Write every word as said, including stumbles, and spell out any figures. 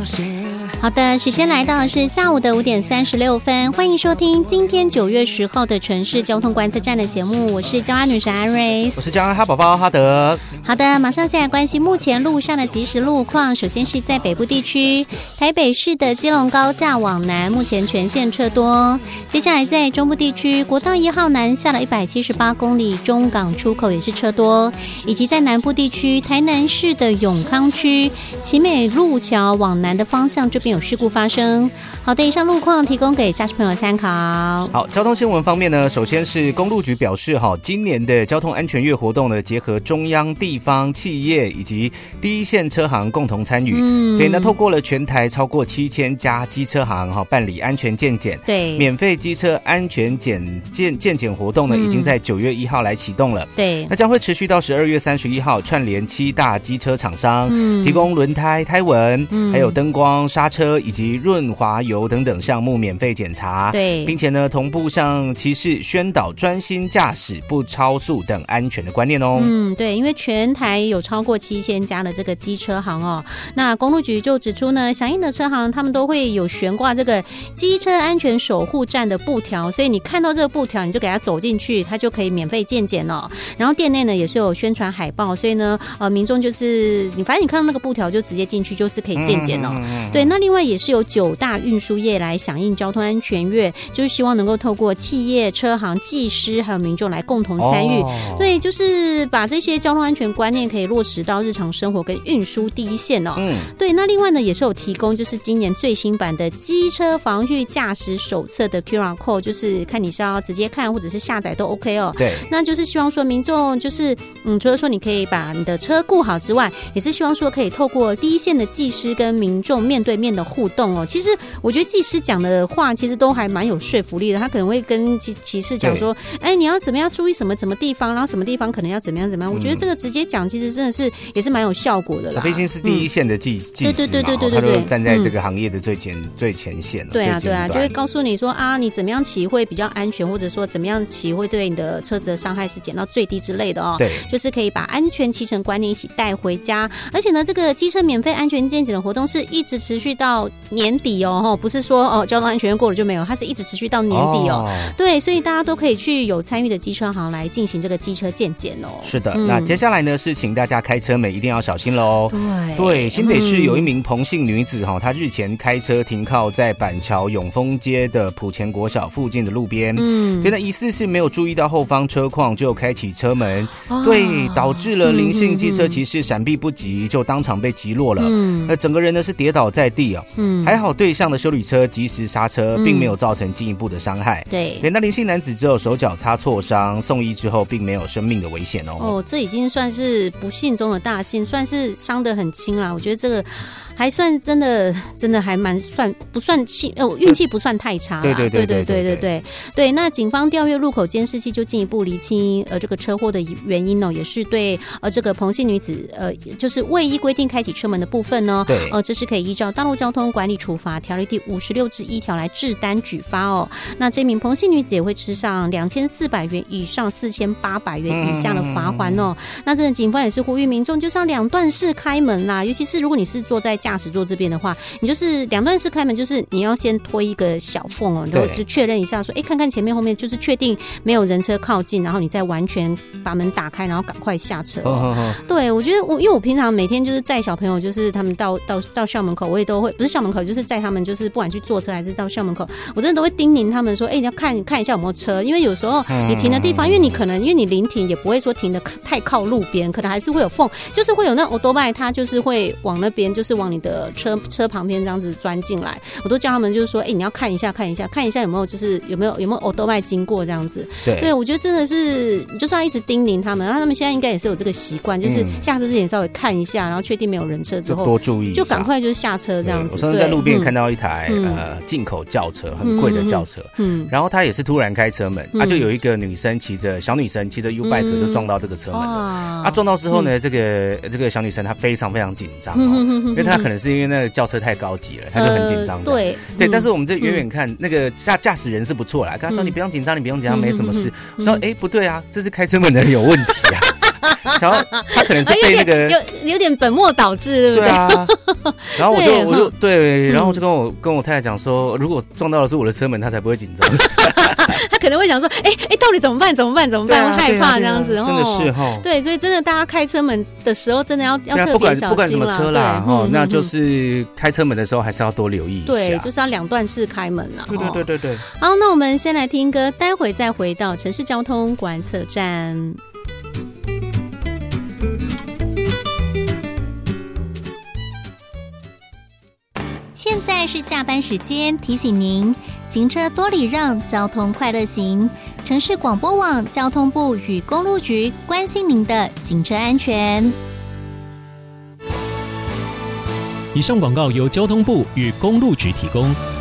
好的，时间来到是下午的五点三十六分，欢迎收听今天九月十号的城市交通观测站的节目，我是交安女神安瑞， 我是交安哈宝宝哈德。 好的，马上先来关心目前路上的即时路况。首先是在北部地区，台北市的基隆高架往南目前全线车多。接下来在中部地区，国道一号南下了一百七十八公里，中港出口也是车多，以及在南部地区，台南市的永康区奇美路桥往南的方向这边有事故发生。好的，以上路况提供给驾驶朋友参考。 好，交通新闻方面呢，首先是公路局表示，哈，今年的交通安全月活动呢，结合中央、地方、企业以及第一线车行共同参与。嗯，对，那透过了全台超过七千家机车行哈办理安全健检， 对， 免费机车安全检健健检活动呢，嗯、已经在九月一号来启动了。 对， 那将会持续到十二月三十一号，串联七大机车厂商，嗯、提供轮胎、胎纹，嗯、还有灯光、刹车以及润滑油等等项目免费检查。 对， 并且呢，同步向骑士宣导专心驾驶、不超速等安全的观念哦。 嗯，对，因为全台有超过七千家的这个机车行哦，那公路局就指出呢，响应的车行他们都会有悬挂这个机车安全守护站的布条，所以你看到这个布条，你就给它走进去，它就可以免费健检哦。然后店内呢也是有宣传海报，所以呢，呃，民众就是你反正你看到那个布条就直接进去，就是可以健检哦。嗯、对，那另外也是有九大运输业来响应交通安全月，就是希望能够透过企业、车行、技师还有民众来共同参与。哦、对，就是把这些交通安全观念可以落实到日常生活跟运输第一线哦。嗯，对，那另外呢也是有提供就是今年最新版的机车防御驾驶手册的 Q R code， 就是看你是要直接看或者是下载都 OK 哦。 对， 那就是希望说民众就是嗯，除了说你可以把你的车顾好之外，也是希望说可以透过第一线的技师跟民众面对面的互动哦。其实我觉得技师讲的话其实都还蛮有说服力的，他可能会跟骑士讲说，哎，你要怎么样注意什么什么地方，然后什么地方可能要怎么样怎么样。嗯、我觉得这个直接讲，其实真的是也是蛮有效果的啦。 毕竟是第一线的技技师嘛， 对对对对对对， 他就站在这个行业的最前、嗯、最前线了。 对啊对啊，就会告诉你说啊，你怎么样骑会比较安全，或者说怎么样骑会对你的车子的伤害是减到最低之类的哦。 对， 就是可以把安全骑乘观念一起带回家。而且呢，这个机车免费安全健检的活动是一直持续到年底哦，不是说哦交通安全过了就没有，它是一直持续到年底哦。哦对，所以大家都可以去有参与的机车行来进行这个机车健检哦。 是的，嗯、那接下来呢是请大家开车们一定要小心喽。 对对，新北市有一名彭姓女子哈，她日前开车停靠在板桥永丰街的埔前国小附近的路边，嗯，所以呢疑似是没有注意到后方车况，就开启车门，哦、对，导致了林姓机车骑士闪避不及，就当场被击落了，嗯，那整个人呢是跌倒在地啊，嗯，还好对向的休旅车及时刹车，并没有造成进一步的伤害。 对， 对，那林姓男子只有手脚擦挫伤，送医之后并没有生命的危险哦。 哦，这已经算是不幸中的大幸，算是伤得很轻啦。我觉得这个还算真的真的还蛮算不算幸呃运气不算太差啦。 对对对对对对对对对。那警方调阅路口监视器，就进一步厘清呃这个车祸的原因哦，也是对呃这个彭姓女子呃就是未依规定开启车门的部分呢， 对， 呃这是可以依照道路交通管理处罚条例第五十六之一条来制单举发哦。那这名彭姓女子也会吃上两千四百元以上四千八百元以下的罚锾哦。嗯、那这个警方也是呼吁民众就是要两段式开门啦，尤其是如果你是坐在驾驶座这边的话，你就是两段式开门，就是你要先推一个小缝哦，然后就确认一下说，哎，看看前面后面，就是确定没有人车靠近，然后你再完全把门打开，然后赶快下车哦。哦哦哦对，我觉得我因为我平常每天就是载小朋友，就是他们到到到校门口，我也都会不是校门口，就是载他们，就是不管去坐车还是到校门口，我真的都会叮咛他们说，哎，你要看看一下有没有车，因为有时候你停的地方，因为你可能因为你临停也不会说停的太靠路边，可能还是会有缝，就是会有那欧多拜，它就是会往那边，就是往你的车车旁边这样子钻进来。我都叫他们就是说，哎、欸，你要看一下，看一下，看一下有没有就是有没有有没有欧多拜经过这样子。 对， 对我觉得真的是就是要一直叮咛他们，然后他们现在应该也是有这个习惯，就是下车之前稍微看一下，然后确定没有人车之后， 就多注意一下， 就赶快就是下车这样子。 我上次在路边看到一台、嗯、呃进口轿车，很贵的轿车，嗯，然后他也是突然开车门，嗯、啊，就有一个女生骑着小女生骑着 U bike 就撞到这个车门了。嗯、啊，撞到之后呢，嗯、这个这个小女生她非常非常紧张哦，嗯、因为她可能是因为那个轿车太高级了，她就很紧张、呃。对对，嗯、但是我们这远远看、嗯、那个驾驾驶人是不错啦，跟他说、嗯、你不用紧张，你不用紧张，没什么事。嗯、我说哎、欸、不对啊，这是开车门的人有问题啊。 然后他可能是被那个有有点本末倒置，对不对？ 对啊。然后我就我就对，然后就跟我跟我太太讲说，如果撞到的是我的车门，他才不会紧张。 他可能会想说，哎哎，到底怎么办？怎么办？怎么办？会害怕这样子， 真的是哈。 对，所以真的大家开车门的时候，真的要要特别小心啦。 不管什么车啦，哈，那就是开车门的时候还是要多留意一下。 对，就是要两段式开门啦。 对对对对对。 好，那我们先来听歌，待会再回到城市交通观测站。现在是下班时间，提醒您行车多礼让，交通快乐行。城市广播网交通部与公路局关心您的行车安全。 以上广告由交通部与公路局提供。